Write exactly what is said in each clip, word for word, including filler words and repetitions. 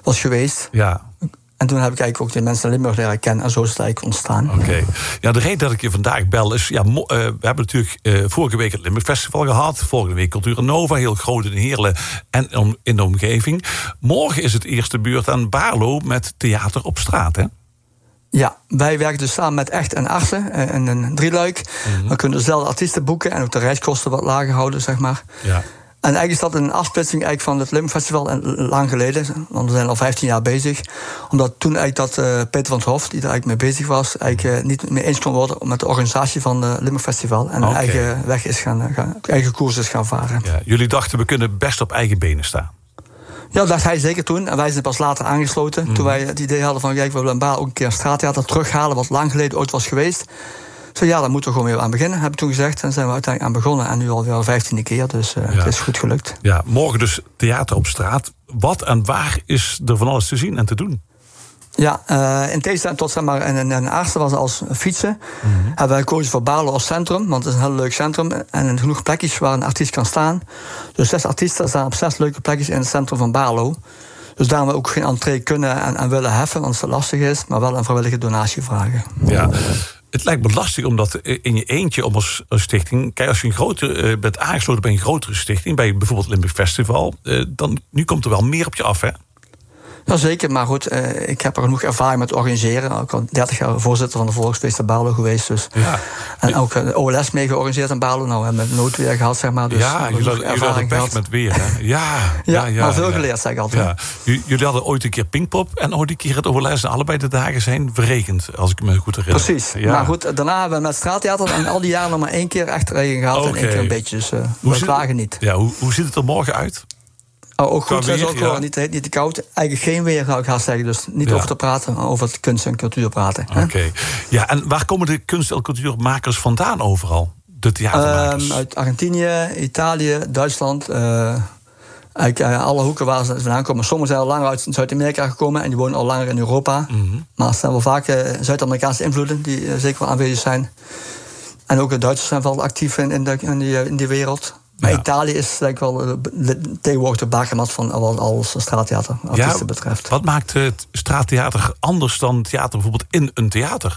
was geweest. Ja. En toen heb ik eigenlijk ook de mensen in Limburg leren kennen. En zo is het eigenlijk ontstaan. Oké. Okay. Ja, de reden dat ik je vandaag bel is... Ja, mo- uh, we hebben natuurlijk uh, vorige week het Limburg Festival gehad. Volgende week Cultura Nova, heel groot in Heerlen en om, in de omgeving. Morgen is het eerste beurt aan Baarlo met theater op straat, hè? Ja, wij werken dus samen met Echt en Arsen en een drieluik. Mm-hmm. We kunnen dezelfde artiesten boeken en ook de reiskosten wat lager houden, zeg maar. Ja. En eigenlijk is dat een afsplitsing eigenlijk van het Limburg Festival en lang geleden, want we zijn al vijftien jaar bezig. Omdat toen eigenlijk dat uh, Peter van 't Hof, die er eigenlijk mee bezig was, eigenlijk uh, niet mee eens kon worden met de organisatie van het Limburg Festival. En okay. een eigen weg is gaan, gaan, eigen koers is gaan varen. Ja, jullie dachten, we kunnen best op eigen benen staan. Ja, dat dacht hij zeker toen. En wij zijn pas later aangesloten. Mm. Toen wij het idee hadden van, kijk, we willen in Baarlo ook een keer een straattheater terughalen, wat lang geleden ooit was geweest. Zo ja, daar moeten we gewoon weer aan beginnen, heb ik toen gezegd. En zijn we uiteindelijk aan begonnen. En nu alweer de vijftiende keer, dus uh, ja. Het is goed gelukt. Ja, morgen dus theater op straat. Wat en waar is er van alles te zien en te doen? Ja, uh, in tegenstelling tot zeg maar, in een Aarsten was als fietsen. Mm-hmm. Hebben wij gekozen voor Baarlo als centrum. Want het is een heel leuk centrum. En in genoeg plekjes waar een artiest kan staan. Dus zes artiesten staan op zes leuke plekjes in het centrum van Baarlo. Dus daarom we ook geen entree kunnen en, en willen heffen, want het lastig is. Maar wel een vrijwillige donatie vragen. Ja. Het lijkt me lastig omdat in je eentje om als stichting... Kijk, als je een grotere, uh, bent aangesloten bij een grotere stichting... bij bijvoorbeeld Limburg Festival... Uh, dan nu komt er wel meer op je af, hè? Ja, zeker. Maar goed, uh, ik heb er genoeg ervaring met organiseren. Ik ben al dertig jaar voorzitter van de Volksfeest in Baarlo geweest. Dus. Ja. En ook de O L S mee georganiseerd in Baarlo. Nou, we hebben het noodweer gehad, zeg maar. Dus ja, jullie hadden pech met weer, hè? Ja, ja, ja, ja, maar veel ja. geleerd, zeg ik altijd. Ja. J- jullie hadden ooit een keer Pinkpop en ooit een keer het O L S. En allebei de dagen zijn verregend, als ik me goed herinner. Precies. Ja. Maar goed, daarna hebben we met straattheater... en al die jaren nog maar één keer echt regen gehad. Okay. En één keer een beetje, dus uh, we klagen niet. Ja, hoe, hoe ziet het er morgen uit? Oh, ook goed, weer, ook ja. niet, te, niet te koud. Eigenlijk geen weer, zou ik gaan zeggen. Dus niet ja. over te praten, maar over het kunst en cultuur praten. Oké. Okay. Ja, en waar komen de kunst- en cultuurmakers vandaan overal? De theatermakers? Um, uit Argentinië, Italië, Duitsland. Uh, eigenlijk uh, alle hoeken waar ze vandaan komen. Sommigen zijn al langer uit Zuid-Amerika gekomen... en die wonen al langer in Europa. Mm-hmm. Maar er zijn wel vaak uh, Zuid-Amerikaanse invloeden... die uh, zeker wel aanwezig zijn. En ook de Duitsers zijn wel actief in, in, de, in, die, in die wereld... Maar ja. Italië is denk ik wel de, tegenwoordig de bakermat van alles straattheater artiesten ja, betreft. Wat maakt het straattheater anders dan theater bijvoorbeeld in een theater?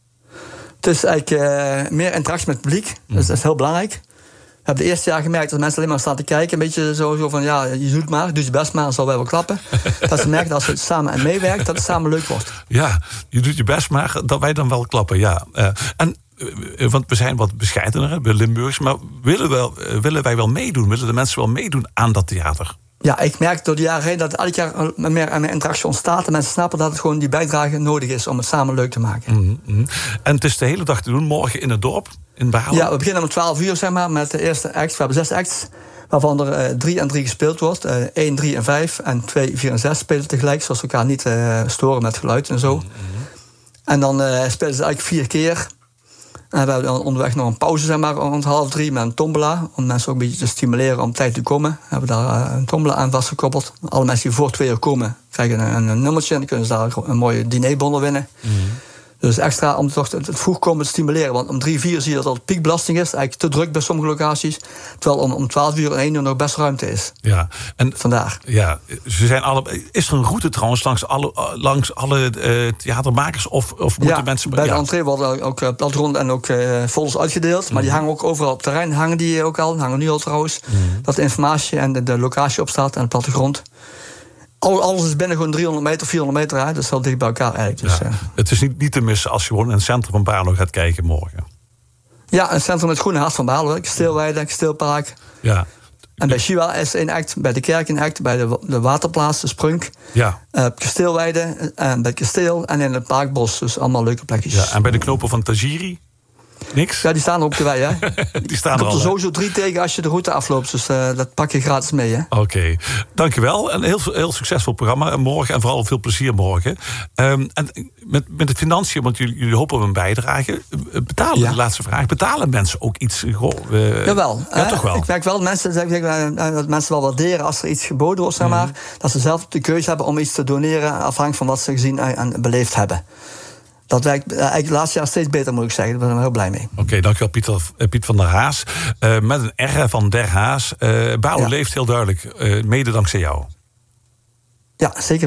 Het is eigenlijk uh, meer interactie met het publiek. Mm. Dus dat is heel belangrijk. We hebben de eerste jaar gemerkt dat mensen alleen maar staan te kijken. Een beetje zo, zo van, ja, je doet het maar, doe je best maar, dan zal wij wel klappen. Dat ze merken dat als het samen en meewerkt, dat het samen leuk wordt. Ja, je doet je best maar, dat wij dan wel klappen, ja. Uh, en want we zijn wat bescheidener, we Limburgs, maar willen, wel, willen wij wel meedoen? Willen de mensen wel meedoen aan dat theater? Ja, ik merk door de jaren heen dat elk jaar meer en meer interactie ontstaat. En mensen snappen dat het gewoon die bijdrage nodig is om het samen leuk te maken. Mm-hmm. En het is de hele dag te doen, morgen in het dorp, in Baarlo? Ja, we beginnen om twaalf uur, zeg maar, met de eerste act. We hebben zes acts, waarvan er uh, drie en drie gespeeld wordt. Uh, één, drie en vijf. En twee, vier en zes spelen tegelijk, zoals we elkaar niet uh, storen met geluid en zo. Mm-hmm. En dan uh, spelen ze eigenlijk vier keer. En we hebben onderweg nog een pauze, zeg maar, rond half drie met een tombola. Om mensen ook een beetje te stimuleren om tijd te komen. We hebben daar een tombola aan vastgekoppeld. Alle mensen die voor twee uur komen, krijgen een, een nummertje. En dan kunnen ze daar een mooie dinerbondel winnen. Mm-hmm. Dus extra om toch het vroeg komen te stimuleren. Want om drie, vier zie je dat het piekbelasting is. Eigenlijk te druk bij sommige locaties. Terwijl om, om twaalf uur en één uur nog best ruimte is. Ja, en vandaag. Ja, ze zijn alle. Is er een route trouwens langs alle, langs alle uh, theatermakers? Of, of moeten ja, mensen. Bij ja. de entree worden ook uh, platronden en ook uh, folders uitgedeeld. Mm. Maar die hangen ook overal op het terrein. Hangen die ook al. Hangen nu al trouwens. Mm. Dat de informatie en de, de locatie op staat en de plattegrond. Alles is binnen gewoon driehonderd meter, vierhonderd meter uit. Dus heel dicht bij elkaar eigenlijk. Dus, ja, uh. Het is niet, niet te missen als je gewoon in het centrum van Baarlo gaat kijken morgen. Ja, een centrum met groene hart van Baarlo. Kasteelweide, Kasteelpark. Ja. En bij Shiwa is één act, bij de kerk een act, bij de, de waterplaats, de Sprunk. Ja. Uh, Kasteelweide, en bij het kasteel en in het parkbos. Dus allemaal leuke plekjes. Ja, en bij de knopen van Tajiri? Niks? Ja, die staan er ook erbij, hè? Die staan er al. Er komt er sowieso drie tegen als je de route afloopt. Dus uh, dat pak je gratis mee, hè? Oké, okay. Dankjewel. Een heel, heel succesvol programma morgen. En vooral veel plezier morgen. Um, en met, met de financiën, want jullie, jullie hopen op een bijdrage. Betalen, ja. De laatste vraag. Betalen mensen ook iets? Goh, uh, Jawel. Ja, uh, toch wel. Ik merk wel mensen, dat mensen wel waarderen als er iets geboden wordt, zeg maar. Mm. Dat ze zelf de keuze hebben om iets te doneren, afhankelijk van wat ze gezien en beleefd hebben. Dat werkt eigenlijk het laatste jaar steeds beter, moet ik zeggen. Daar ben ik er heel blij mee. Oké, okay, dankjewel Piet, Piet van der Haas. Uh, met een R van Der Haas. Uh, Baarlo ja. leeft heel duidelijk, uh, mede dankzij jou. Ja, zeker.